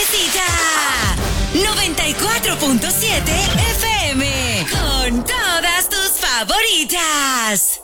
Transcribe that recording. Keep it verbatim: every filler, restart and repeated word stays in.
Visita noventa y cuatro punto siete F M con todas tus favoritas.